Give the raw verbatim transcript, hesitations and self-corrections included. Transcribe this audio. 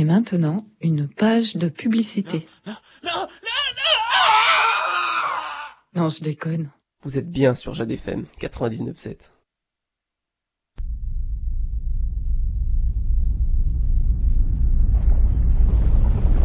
Et maintenant, une page de publicité. Non, non, non, Non, je déconne. Vous êtes bien sur Jade F M quatre-vingt-dix-neuf sept.